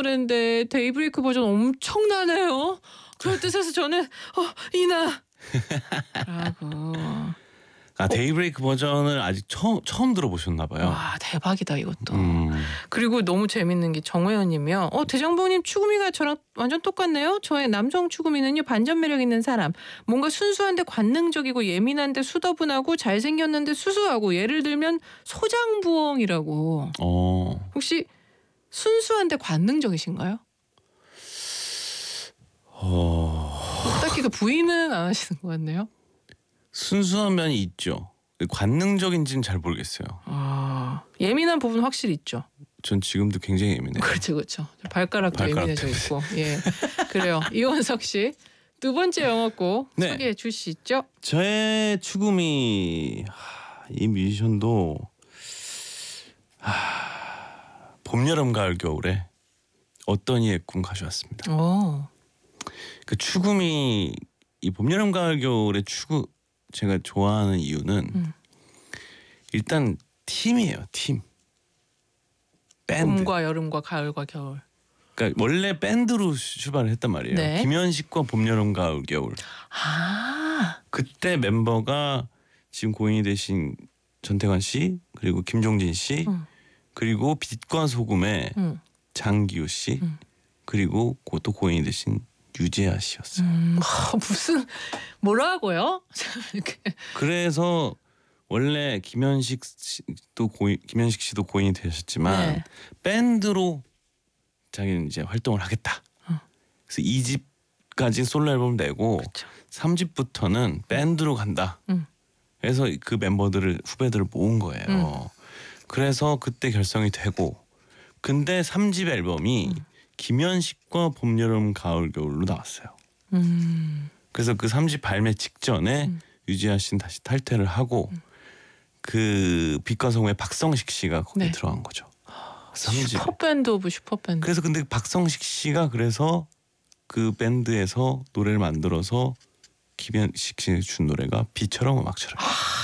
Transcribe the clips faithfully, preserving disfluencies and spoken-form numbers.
노래인데 데이브레이크 버전 엄청나네요. 그럴 뜻에서 저는 어 이나 라고. 아 데이브레이크 버전을 아직 처음 처음 들어보셨나 봐요. 와 대박이다 이것도. 음. 그리고 너무 재밌는 게 정호연님이요. 어 대장부님 추구미가 저랑 완전 똑같네요. 저의 남성 추구미는요 반전 매력 있는 사람. 뭔가 순수한데 관능적이고 예민한데 수더분하고 잘생겼는데 수수하고 예를 들면 소장부엉이라고. 어. 혹시 순수한데 관능적이신가요? 어. 딱히 그 부인은 안 하시는 것 같네요. 순수한 면이 있죠. 관능적인지는 잘 모르겠어요. 아 예민한 부분 확실히 있죠. 전 지금도 굉장히 예민해요. 그렇죠, 그렇죠. 발가락도 발가락 예민해져 있고, 예, 그래요. 이원석 씨 두 번째 영어곡 네. 소개해 주시죠. 저의 추구미 하, 이 뮤지션도 하, 봄, 여름, 가을, 겨울에 어떤 이의 꿈 가져왔습니다. 오. 그 추구미 이 봄, 여름, 가을, 겨울의 추구 제가 좋아하는 이유는 음. 일단 팀이에요. 팀. 밴드. 봄과 여름과 가을과 겨울. 그러니까 원래 밴드로 출발을 했단 말이에요. 네. 김현식과 봄, 여름, 가을, 겨울. 아. 그때 멤버가 지금 고인이 되신 전태관 씨 그리고 김종진 씨 음. 그리고 빛과 소금의 음. 장기호 씨 음. 그리고 또 고인이 되신 유재하 씨였어요. 음, 어, 무슨 뭐라고요? 이렇게. 그래서 원래 김현식 씨도 고인, 김현식 씨도 고인이 되셨지만 네. 밴드로 자기는 이제 활동을 하겠다. 어. 그래서 이 집까지 솔로 앨범 내고 그쵸. 삼 집부터는 밴드로 간다. 음. 그래서 그 멤버들을 후배들을 모은 거예요. 음. 그래서 그때 결성이 되고 근데 삼 집 앨범이 음. 김현식과 봄, 여름, 가을, 겨울로 나왔어요. 음. 그래서 그 삼 집 발매 직전에 음. 유지아 씨는 다시 탈퇴를 하고 음. 그 빛과 소금의 박성식 씨가 거기에 네. 들어간 거죠. 삼 집. 슈퍼밴드 오브 슈퍼밴드. 그래서 근데 박성식 씨가 그래서 그 밴드에서 노래를 만들어서 김현식 씨가 준 노래가 비처럼 음악처럼.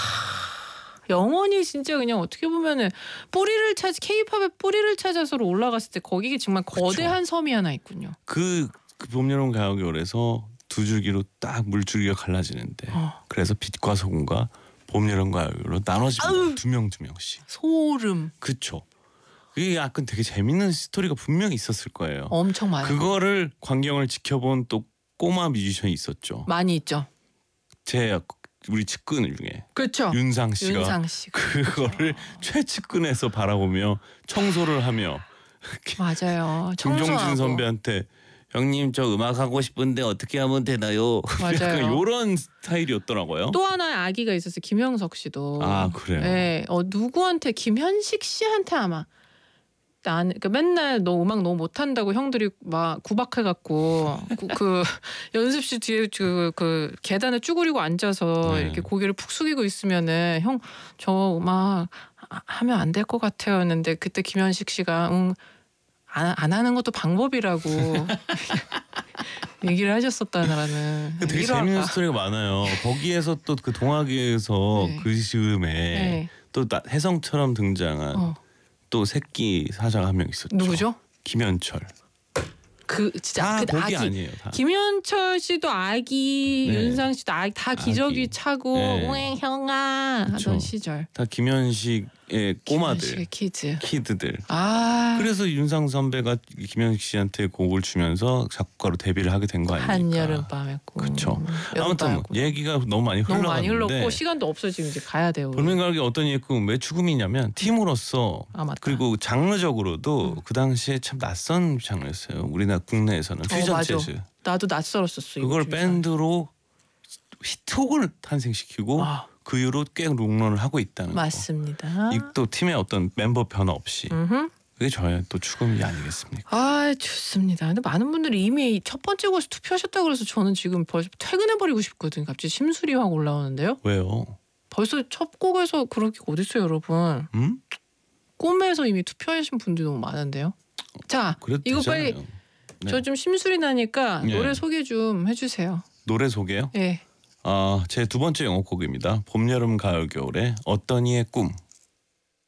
영원히 진짜 그냥 어떻게 보면은 뿌리를 찾 K-팝의 뿌리를 찾아서로 올라갔을 때 거기에 정말 거대한 그쵸. 섬이 하나 있군요. 그, 그 봄, 여름, 가을, 겨울에서 두 줄기로 딱 물줄기가 갈라지는데 어. 그래서 빛과 소금과 봄, 여름, 가을, 겨울로 나눠집니다. 두 명 두 명씩. 소름. 그쵸. 이게 약간 되게 재밌는 스토리가 분명히 있었을 거예요. 엄청 많아요. 그거를 광경을 지켜본 또 꼬마 뮤지션이 있었죠. 많이 있죠. 제 우리 측근 중에 그렇죠. 윤상 씨가 윤상 씨. 그거를 최측근에서 바라보며 청소를 하며 맞아요. 김종진 청소하고. 선배한테 형님 저 음악 하고 싶은데 어떻게 하면 되나요? 맞아요. 약간 이런 스타일이었더라고요. 또 하나의 아기가 있었어요. 김영석 씨도. 아 그래요? 네. 어 누구한테 김현식 씨한테 아마 난 그러니까 맨날 너 음악 너무 못한다고 형들이 막 구박해갖고 그, 그 연습실 뒤에 그, 그 계단에 쭈그리고 앉아서 네. 이렇게 고개를 푹 숙이고 있으면은 형 저 음악 하면 안 될 것 같아요 했는데 그때 김현식 씨가 응, 안, 안 하는 것도 방법이라고 얘기를 하셨었다라는. 되게 일화가. 재밌는 스토리가 많아요. 거기에서 또 그 동화계에서 네. 그 즈음에 네. 또 나, 혜성처럼 등장한 어. 또 새끼 사자가 한 명 있었죠. 누구죠? 김현철. 그 진짜 다 그 거기 아기. 아니에요. 다. 김현철 씨도 아기, 네. 윤상 씨도 아기 다 기저귀 아기. 차고 네. 옹행 형아 그쵸. 하던 시절. 다 김현식의 꼬마들, 김현식의 키즈. 키드들. 아. 그래서 윤상 선배가 김현식 씨한테 곡을 주면서 작곡가로 데뷔를 하게 된 거 아닙니까? 한여름밤의 꿈. 그쵸. 여름밤의 아무튼 꿈. 얘기가 너무 많이 너무 많이 흘러갔는데 흘렀고 시간도 없어 지금 이제 가야 돼요. 우리. 볼링가락이 어떤 얘기고 왜 추금이냐면 팀으로서 아 맞다. 그리고 장르적으로도 음. 그 당시에 참 낯선 장르였어요. 우리나라 국내에서는 어, 퓨전 맞아. 재즈. 나도 낯설었었어. 그걸 이거 밴드로 히트곡을 탄생시키고 아, 그 이후로 꽤 롱런을 하고 있다는 맞습니다. 거. 이 또 팀의 어떤 멤버 변화 없이 음흠. 그게 저의 또 추금이 아니겠습니까? 아 좋습니다. 근데 많은 분들이 이미 첫 번째 곳에 투표하셨다 그래서 저는 지금 벌써 퇴근해버리고 싶거든요. 갑자기 심술이 확 올라오는데요. 왜요? 벌써 첫 곡에서 그렇게 어딨어요 여러분. 음? 꿈에서 이미 투표하신 분들이 너무 많은데요. 자 그래도 이거 되잖아요. 빨리 네. 저 좀 심술이 나니까 네. 노래 소개 좀 해주세요. 노래 소개요? 예. 아, 제 두 번째 영어곡입니다. 봄, 여름, 가을, 겨울의 어떤 이의 꿈.